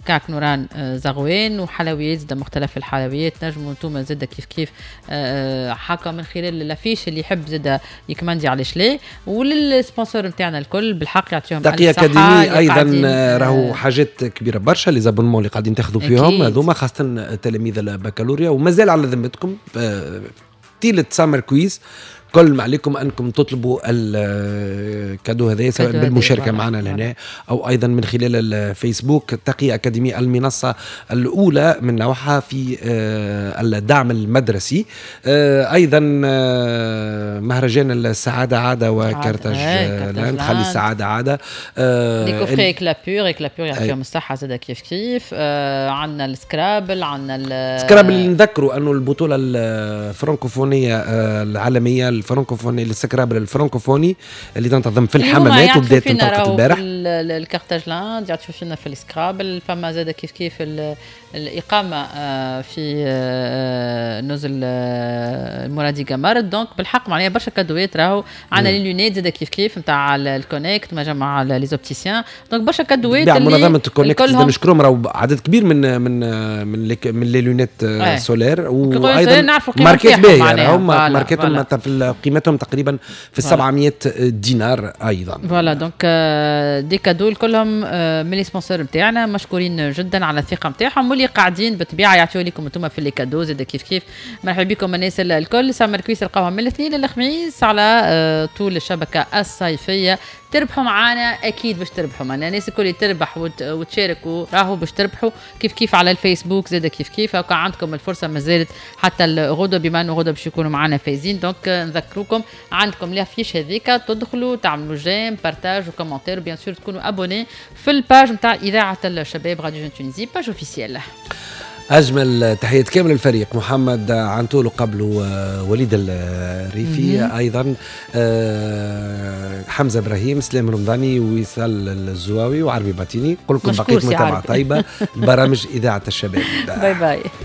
كعك نوران زغوين وحلويات زاد مختلف الحلويات نجموا انتم زاد كيف حكا من خلال الافيش اللي يحب زاد يكمندي على شلي. وللسبونسور نتاعنا الكل بالحق يعطيهم تقي اكاديمي ايضا راهو حاجات كبيره برشا لي زابونمون اللي قاعدين تاخذوا فيهم هذوما خاصه تلاميذ البكالوريا ومازال على ذمتكم تيلة سامر كويز كل ما عليكم أنكم تطلبوا الكادو هذا سواء بالمشاركة معنا لهنا أو أيضا من خلال الفيسبوك. تقي أكاديمي المنصة الأولى من نوعها في الدعم المدرسي. أيضا مهرجان السعادة عادة وكارتاج لاند خلي السعادة عادة. ليكوفري إكلابور يعطيهم الصحة زاد كيف عندنا السكرابل عندنا السكرابل اللي نذكروا أنه البطولة الفرنكوفونية العالمية الفرنكوفوني السكرابل الفرنكوفوني اللي تنتظم في الحمامات وبدات تنطلق البارح. الكارتاج لاند يعطيو فينا في السكرابل فما زاد كيف الإقامة في نزل المرادي قمر. دونك بالحق معناها برشا كادوات راهو عندنا لي لونيت زاد كيف نتاع الكونيكت ما جمع لي زوبتيسيان. دونك برشا كادوات اللي منظمة الكونيكت نشكرهم راهو عدد كبير من لي لونيت سولير وايضا ماركات باهيه راهم ماركتهم في قيمتهم تقريبا في 700 دينار ايضا. فوالا دونك دي كادو كلهم من لي سبونسور نتاعنا مشكورين جدا على الثقه نتاعهم واللي قاعدين بالطبيعه يعطيو لكم انتم في لي كادو زاد كيف مرحبا بكم الناس الكل. سامر كويس تلقاوها من الاثنين للخميس على طول الشبكه الصيفيه. تربحوا معانا اكيد باش تربحوا معنا الناس الكل تربح وتشاركوا راهو باش تربحوا كيف على الفيسبوك زاد كيف وكان عندكم الفرصه مازالت حتى الغدوه بما انه غدوه باش يكونوا معنا فايزين. دونك نذكروكم عندكم لافيش هذيك تدخلوا تعملوا جيم بارتاج وكومنتير بيان سور تكونوا ابوني في الباج نتاع اذاعه الشباب راديو جون تونيزي باج اوفيسيال. أجمل تحية كامل الفريق محمد عنتول قبله وليد الريفي أيضا حمزة إبراهيم سلام رمضاني ويسال الزواوي وعربي باتيني. قل لكم بقية متابعة طيبة برامج إذاعة الشباب. باي باي.